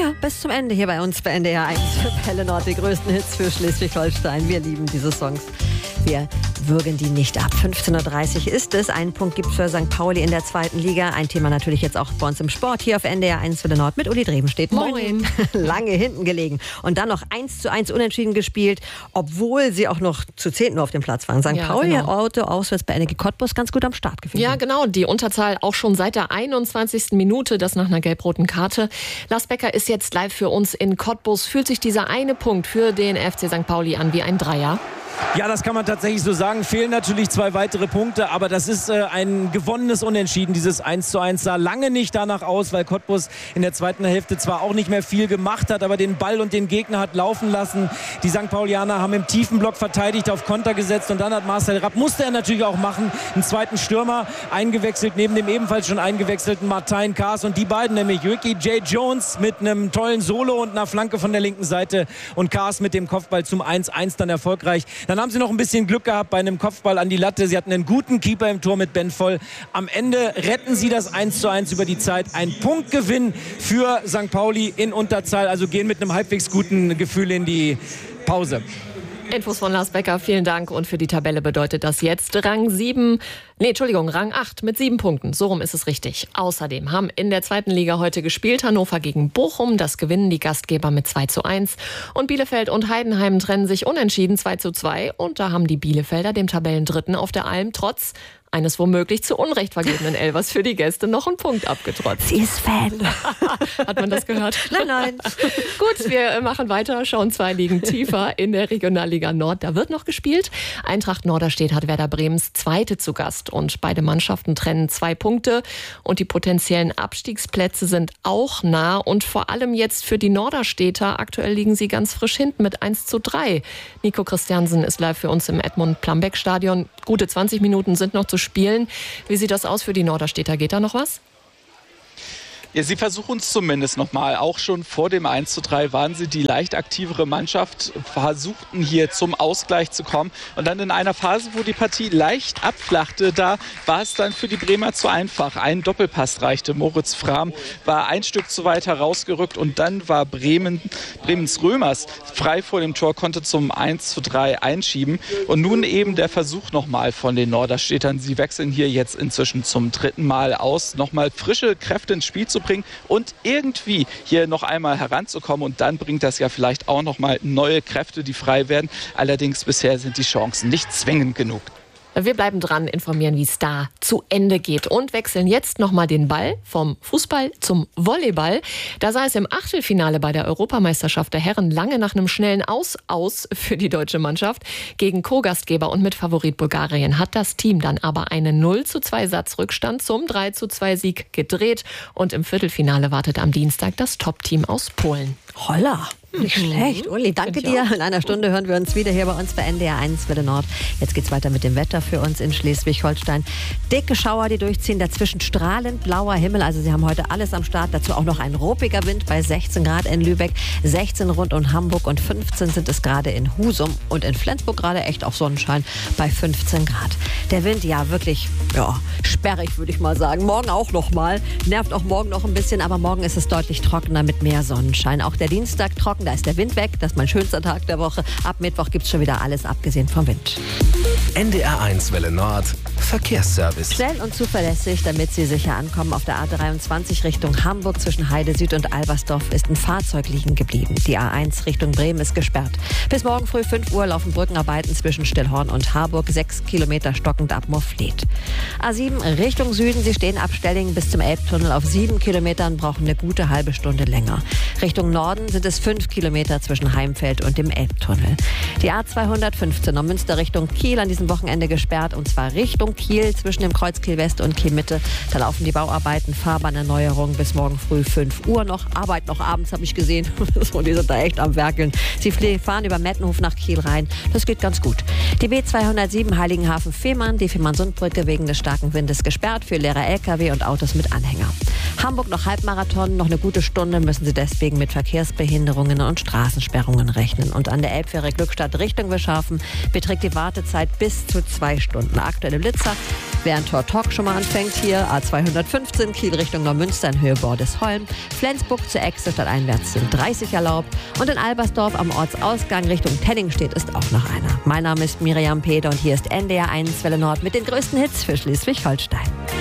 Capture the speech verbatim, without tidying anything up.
Ja, bis zum Ende hier bei uns bei N D R eins für Pelle Nord, die größten Hits für Schleswig-Holstein. Wir lieben diese Songs. Wir würgen die nicht ab. fünfzehn Uhr dreißig ist es. Einen Punkt gibt es für Sankt Pauli in der zweiten Liga. Ein Thema natürlich jetzt auch bei uns im Sport. Hier auf N D R eins Welle Nord mit Uli Drebenstedt. Moin. Lange hinten gelegen. Und dann noch eins zu eins unentschieden gespielt, obwohl sie auch noch zu zehn nur auf dem Platz waren. Sankt Ja, Pauli genau. hat Auto auswärts bei Energie Cottbus ganz gut am Start gewesen. Ja, genau. Die Unterzahl auch schon seit der einundzwanzigsten Minute, das nach einer gelb-roten Karte. Lars Becker ist jetzt live für uns in Cottbus. Fühlt sich dieser eine Punkt für den F C Sankt Pauli an wie ein Dreier? Ja, das kann man tatsächlich so sagen. Fehlen natürlich zwei weitere Punkte, aber das ist äh, ein gewonnenes Unentschieden. Dieses eins zu eins sah lange nicht danach aus, weil Cottbus in der zweiten Hälfte zwar auch nicht mehr viel gemacht hat, aber den Ball und den Gegner hat laufen lassen. Die Sankt Paulianer haben im tiefen Block verteidigt, auf Konter gesetzt und dann hat Marcel Rapp, musste er natürlich auch machen, einen zweiten Stürmer eingewechselt, neben dem ebenfalls schon eingewechselten Martin Kaas, und die beiden, nämlich Ricky J. Jones mit einem tollen Solo und einer Flanke von der linken Seite und Kaas mit dem Kopfball zum eins eins dann erfolgreich. Dann haben sie noch ein bisschen Glück gehabt bei einem Kopfball an die Latte. Sie hatten einen guten Keeper im Tor mit Ben Voll. Am Ende retten sie das eins zu eins über die Zeit. Ein Punktgewinn für Sankt Pauli in Unterzahl. Also gehen mit einem halbwegs guten Gefühl in die Pause. Infos von Lars Becker, vielen Dank. Und für die Tabelle bedeutet das jetzt Rang sieben, nee, Entschuldigung, Rang acht mit sieben Punkten. So rum ist es richtig. Außerdem haben in der zweiten Liga heute gespielt Hannover gegen Bochum. Das gewinnen die Gastgeber mit zwei zu eins. Und Bielefeld und Heidenheim trennen sich unentschieden zwei zu zwei. Und da haben die Bielefelder dem Tabellendritten auf der Alm trotz eines womöglich zu Unrecht vergebenen Elfers für die Gäste noch einen Punkt abgetrotzt. Sie ist Fan. Hat man das gehört? Nein, nein. Gut, wir machen weiter, schauen zwei Ligen tiefer in der Regionalliga Nord. Da wird noch gespielt. Eintracht Norderstedt hat Werder Bremens Zweite zu Gast. Und beide Mannschaften trennen zwei Punkte. Und die potenziellen Abstiegsplätze sind auch nah. Und vor allem jetzt für die Norderstädter. Aktuell liegen sie ganz frisch hinten mit eins zu drei. Nico Christiansen ist live für uns im Edmund-Plambeck-Stadion. Gute zwanzig Minuten sind noch zu spielen. Wie sieht das aus für die Norderstädter? Geht da noch was? Ja, sie versuchen es zumindest nochmal. Auch schon vor dem eins zu drei waren sie die leicht aktivere Mannschaft, versuchten hier zum Ausgleich zu kommen. Und dann in einer Phase, wo die Partie leicht abflachte, da war es dann für die Bremer zu einfach. Ein Doppelpass reichte. Moritz Frahm war ein Stück zu weit herausgerückt und dann war Bremen, Bremens Römers frei vor dem Tor, konnte zum eins zu drei einschieben. Und nun eben der Versuch nochmal von den Norderstädtern. Sie wechseln hier jetzt inzwischen zum dritten Mal aus, nochmal frische Kräfte ins Spiel zu bringen und irgendwie hier noch einmal heranzukommen, und dann bringt das ja vielleicht auch noch mal neue Kräfte, die frei werden. Allerdings bisher sind die Chancen nicht zwingend genug. Wir bleiben dran, informieren, wie es da zu Ende geht und wechseln jetzt nochmal den Ball vom Fußball zum Volleyball. Da sah es im Achtelfinale bei der Europameisterschaft der Herren lange nach einem schnellen Aus aus für die deutsche Mannschaft. Gegen Co-Gastgeber und Mitfavorit Bulgarien hat das Team dann aber einen null zu zwei Satzrückstand zum drei zu zwei Sieg gedreht. Und im Viertelfinale wartet am Dienstag das Top-Team aus Polen. Holla. Nicht mhm. schlecht. Uli, danke dir. In einer Stunde hören wir uns wieder hier bei uns bei N D R eins Welle Nord. Jetzt geht's weiter mit dem Wetter für uns in Schleswig-Holstein. Dicke Schauer, die durchziehen, dazwischen strahlend blauer Himmel. Also sie haben heute alles am Start. Dazu auch noch ein ruppiger Wind bei sechzehn Grad in Lübeck, sechzehn rund um Hamburg und fünfzehn sind es gerade in Husum und in Flensburg gerade echt auch Sonnenschein bei fünfzehn Grad. Der Wind, ja wirklich, ja, sperrig würde ich mal sagen. Morgen auch noch mal. Nervt auch morgen noch ein bisschen, aber morgen ist es deutlich trockener mit mehr Sonnenschein. Auch der Dienstag trocken. Da ist der Wind weg. Das ist mein schönster Tag der Woche. Ab Mittwoch gibt es schon wieder alles, abgesehen vom Wind. N D R eins Welle Nord Verkehrsservice. Schnell und zuverlässig, damit Sie sicher ankommen. Auf der A dreiundzwanzig Richtung Hamburg zwischen Heide Süd und Albersdorf ist ein Fahrzeug liegen geblieben. Die A eins Richtung Bremen ist gesperrt. Bis morgen früh fünf Uhr laufen Brückenarbeiten zwischen Stillhorn und Harburg. Sechs Kilometer stockend ab Morfleet. A sieben Richtung Süden. Sie stehen ab Stellingen bis zum Elbtunnel auf sieben Kilometern, brauchen eine gute halbe Stunde länger. Richtung Norden sind es fünf Kilometer zwischen Heimfeld und dem Elbtunnel. Die A zweihundertfünfzehn um Münster Richtung Kiel an diesem Wochenende gesperrt, und zwar Richtung Kiel zwischen dem Kreuz Kiel West und Kiel Mitte. Da laufen die Bauarbeiten, Fahrbahnerneuerung bis morgen früh fünf Uhr noch. Arbeit noch abends, habe ich gesehen. So, die sind da echt am Werkeln. Sie fahren über Mettenhof nach Kiel rein. Das geht ganz gut. Die B zweihundertsieben Heiligenhafen-Fehmarn, die Fehmarnsundbrücke wegen des starken Windes gesperrt für leere L K W und Autos mit Anhänger. Hamburg noch Halbmarathon, noch eine gute Stunde müssen Sie deswegen mit Verkehrsbehinderungen und Straßensperrungen rechnen. Und an der Elbfähre Glückstadt Richtung Wischhafen beträgt die Wartezeit bis zu zwei Stunden. Aktuelle Blitzer, während Tor-Tok schon mal anfängt hier, A zweihundertfünfzehn Kiel Richtung Neumünster in Höhe Bordesholm, Flensburg zur Echse stadteinwärts sind dreißig erlaubt und in Albersdorf am Ortsausgang Richtung Tenningstedt ist auch noch einer. Mein Name ist Miriam Peter und hier ist N D R eins Welle Nord mit den größten Hits für Schleswig-Holstein.